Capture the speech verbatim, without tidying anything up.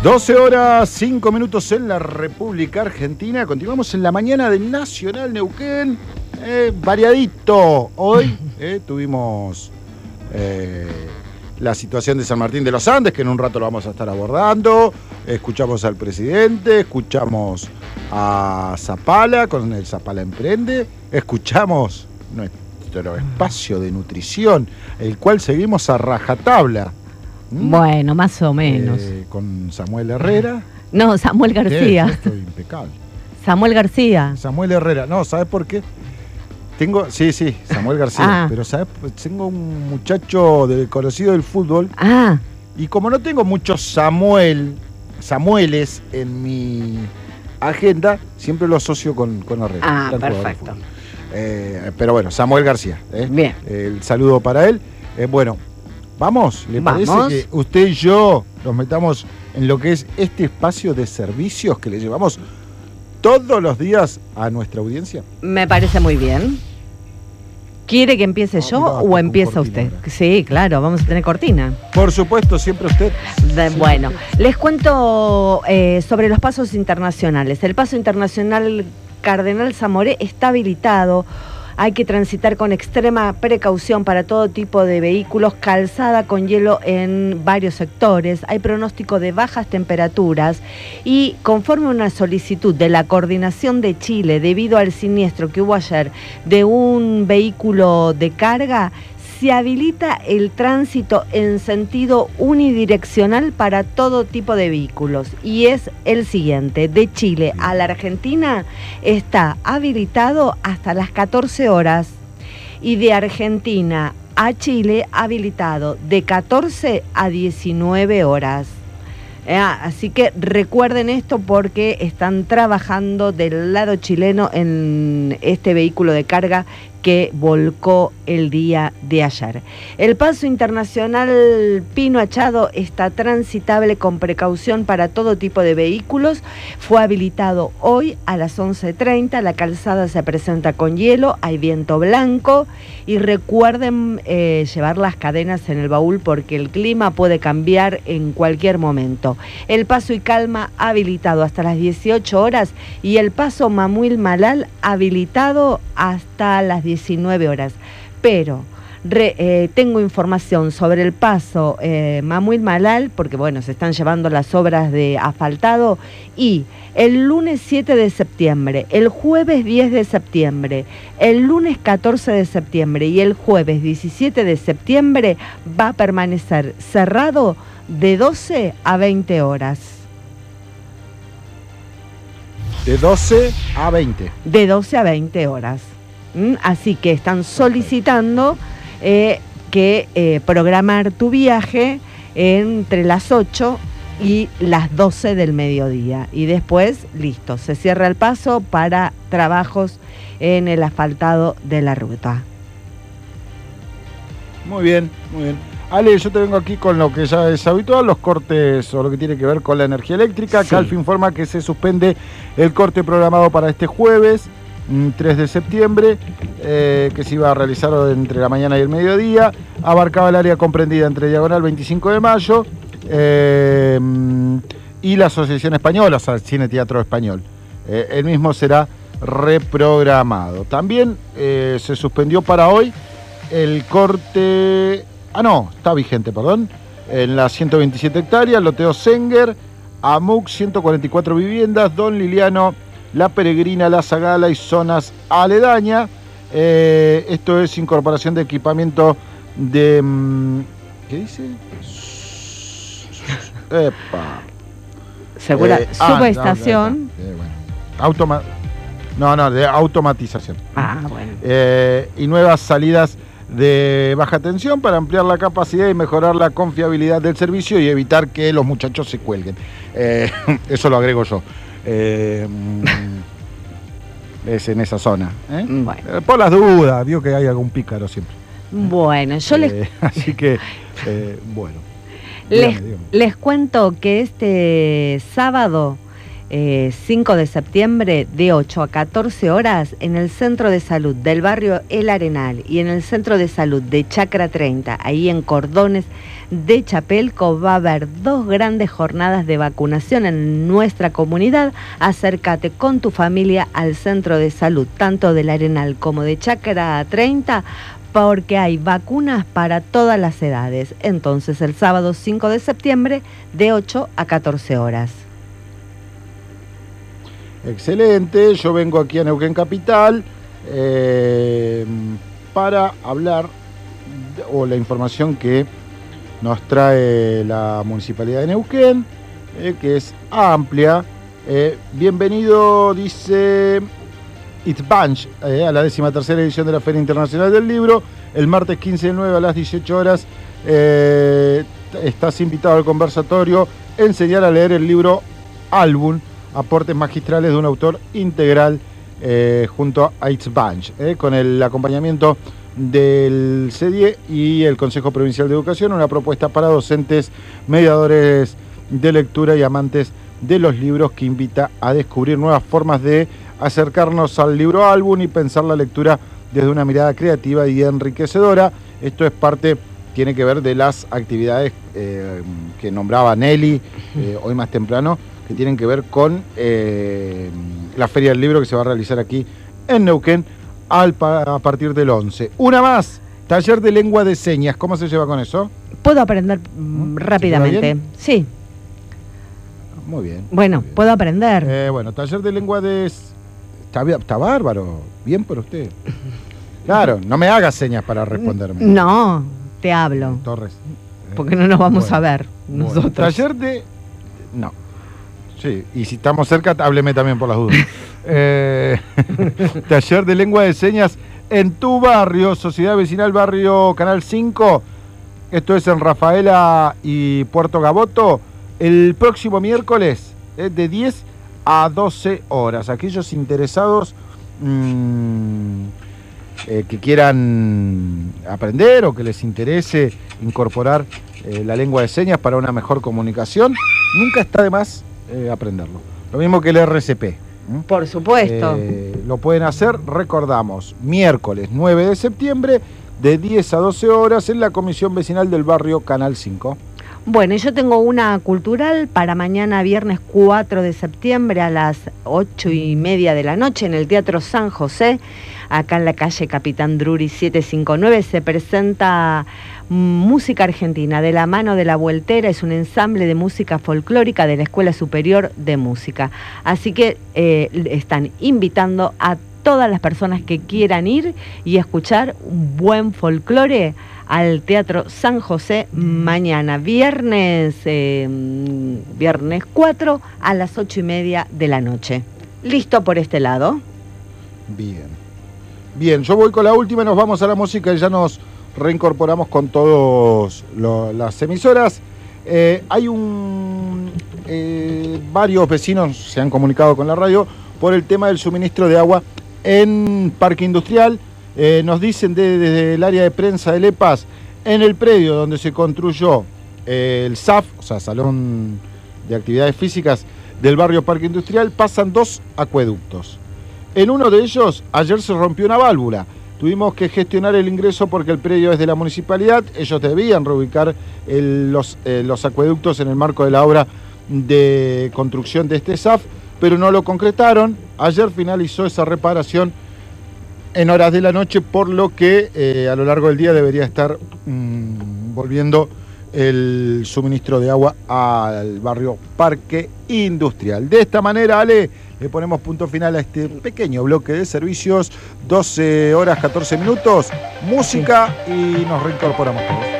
doce horas, cinco minutos en la República Argentina. Continuamos en la mañana de Nacional Neuquén. Eh, variadito. Hoy eh, tuvimos eh, la situación de San Martín de los Andes, que en un rato lo vamos a estar abordando. Escuchamos al presidente, escuchamos a Zapala con el Zapala Emprende. Escuchamos nuestro espacio de nutrición, el cual seguimos a rajatabla. ¿Mm? Bueno, más o menos. Eh, con Samuel Herrera. No, Samuel García. Yo estoy impecable. Samuel García. Samuel Herrera. No, ¿sabes por qué? Tengo, sí, sí, Samuel García. Ah. Pero, ¿sabes? Tengo un muchacho de, conocido del fútbol. Ah. Y como no tengo muchos Samuel, Samueles en mi agenda, siempre lo asocio con, con Herrera. Ah, perfecto. Eh, pero bueno, Samuel García. ¿eh? Bien. El saludo para él. Eh, bueno. Vamos, ¿le Vamos. parece que usted y yo nos metamos en lo que es este espacio de servicios que le llevamos todos los días a nuestra audiencia? Me parece muy bien. ¿Quiere que empiece Ah, yo mirá, o con empieza cortina usted? ahora. Sí, claro, vamos a tener cortina. Por supuesto, siempre usted. De- Sí, bueno, usted. les cuento eh, sobre los pasos internacionales. El paso internacional Cardenal Zamoré está habilitado. Hay que transitar con extrema precaución para todo tipo de vehículos, calzada con hielo en varios sectores. Hay pronóstico de bajas temperaturas y conforme una solicitud de la Coordinación de Chile debido al siniestro que hubo ayer de un vehículo de carga, se habilita el tránsito en sentido unidireccional para todo tipo de vehículos. Y es el siguiente: de Chile a la Argentina está habilitado hasta las catorce horas. Y de Argentina a Chile habilitado de catorce a diecinueve horas. Eh, así que recuerden esto porque están trabajando del lado chileno en este vehículo de carga que volcó el día de ayer. El paso internacional Pino Achado está transitable con precaución para todo tipo de vehículos. Fue habilitado hoy a las once treinta. La calzada se presenta con hielo, hay viento blanco y recuerden eh, llevar las cadenas en el baúl porque el clima puede cambiar en cualquier momento. El paso y calma habilitado hasta las dieciocho horas y el paso Mamuil Malal habilitado hasta las diecinueve horas. Pero re, eh, tengo información sobre el paso eh, Mamuil Malal, porque bueno, se están llevando las obras de asfaltado, y el lunes siete de septiembre, el jueves diez de septiembre, el lunes catorce de septiembre y el jueves diecisiete de septiembre va a permanecer cerrado de doce a veinte horas. De doce a veinte. De doce a veinte horas. ¿Mm? Así que están solicitando eh, que eh, programar tu viaje entre las ocho y las doce del mediodía. Y después, listo, se cierra el paso para trabajos en el asfaltado de la ruta. Muy bien, muy bien. Ale, yo te vengo aquí con lo que ya es habitual, los cortes o lo que tiene que ver con la energía eléctrica. Sí. Calfi informa que se suspende el corte programado para este jueves, tres de septiembre, eh, que se iba a realizar entre la mañana y el mediodía. Abarcaba el área comprendida entre Diagonal veinticinco de mayo eh, y la Asociación Española, o sea, Cine Teatro Español. Eh, el mismo será reprogramado. También eh, se suspendió para hoy el corte... Ah, no, está vigente, perdón. En las ciento veintisiete hectáreas, loteo Senger, Amuc, ciento cuarenta y cuatro viviendas, Don Liliano, La Peregrina, La Zagala y zonas aledañas. Eh, esto es incorporación de equipamiento de... ¿Qué dice? Epa. Segura, Eh, ah, subestación. no, no, no, eh, bueno. Automa no, no, de automatización. Ah, bueno. Eh, y nuevas salidas de baja tensión para ampliar la capacidad y mejorar la confiabilidad del servicio y evitar que los muchachos se cuelguen. Eh, eso lo agrego yo. Eh, es en esa zona. ¿eh? Bueno. Eh, por las dudas, vio que hay algún pícaro siempre. Bueno, yo Eh, les... Así que, eh, bueno. Les, Dígame, dígame. les cuento que este sábado eh, cinco de septiembre, de ocho a catorce horas, en el Centro de Salud del barrio El Arenal y en el Centro de Salud de Chacra treinta, ahí en Cordones de Chapelco, va a haber dos grandes jornadas de vacunación en nuestra comunidad. Acércate con tu familia al Centro de Salud, tanto del Arenal como de Chacra treinta, porque hay vacunas para todas las edades. Entonces, el sábado cinco de septiembre, de ocho a catorce horas. Excelente, yo vengo aquí a Neuquén Capital eh, para hablar, o la información que nos trae la Municipalidad de Neuquén, eh, que es amplia. Eh, bienvenido, dice Itzbanch, eh, a la décima tercera edición de la Feria Internacional del Libro, el martes quince del nueve a las dieciocho horas. Eh, estás invitado al conversatorio Enseñar a leer el libro Álbum, aportes magistrales de un autor integral, eh, junto a Itzbanch, eh, con el acompañamiento del C D I E y el Consejo Provincial de Educación, una propuesta para docentes, mediadores de lectura y amantes de los libros, que invita a descubrir nuevas formas de acercarnos al libro álbum y pensar la lectura desde una mirada creativa y enriquecedora. Esto es parte, tiene que ver de las actividades eh, que nombraba Nelly eh, hoy más temprano, que tienen que ver con eh, la Feria del Libro que se va a realizar aquí en Neuquén al, a partir del once. Una más, taller de lengua de señas. ¿Cómo se lleva con eso? Puedo aprender mm, rápidamente. Sí. Muy bien. Bueno, muy bien. Puedo aprender. Eh, bueno, taller de lengua de... Está, está bárbaro. Bien por usted. Claro, no me hagas señas para responderme. No, te hablo. Torres. Eh, porque no nos vamos bueno, a ver bueno. nosotros. Taller de... No. Sí, y si estamos cerca, hábleme también por las dudas. eh, taller de lengua de señas en tu barrio, Sociedad Vecinal Barrio Canal cinco. Esto es en Rafaela y Puerto Gaboto. El próximo miércoles, eh, de diez a doce horas. Aquellos interesados mmm, eh, que quieran aprender o que les interese incorporar eh, la lengua de señas para una mejor comunicación, nunca está de más eh, aprenderlo. Lo mismo que el R C P. ¿Mm? Por supuesto. Eh, lo pueden hacer, recordamos, miércoles nueve de septiembre, de diez a doce horas, en la Comisión Vecinal del Barrio Canal cinco. Bueno, yo tengo una cultural para mañana viernes cuatro de septiembre a las ocho y media de la noche en el Teatro San José, acá en la calle Capitán Drury setecientos cincuenta y nueve. Se presenta música argentina de la mano de La Vueltera. Es un ensamble de música folclórica de la Escuela Superior de Música. Así que eh, están invitando a todas las personas que quieran ir y escuchar un buen folclore al Teatro San José mañana, viernes, eh, viernes cuatro a las ocho y media de la noche. ¿Listo por este lado? Bien. Bien, yo voy con la última y nos vamos a la música y ya nos reincorporamos con todas las emisoras. Eh, hay un... Eh, varios vecinos se han comunicado con la radio por el tema del suministro de agua en Parque Industrial. Eh, nos dicen de, desde el área de prensa de Lepas, en el predio donde se construyó eh, el S A F, o sea, Salón de Actividades Físicas del barrio Parque Industrial, pasan dos acueductos. En uno de ellos, ayer se rompió una válvula. Tuvimos que gestionar el ingreso porque el predio es de la municipalidad. Ellos debían reubicar el, los, eh, los acueductos en el marco de la obra de construcción de este S A F, pero no lo concretaron. Ayer finalizó esa reparación en horas de la noche, por lo que eh, a lo largo del día debería estar mmm, volviendo el suministro de agua al barrio Parque Industrial. De esta manera, Ale, le ponemos punto final a este pequeño bloque de servicios. doce horas catorce minutos, música, y nos reincorporamos todos.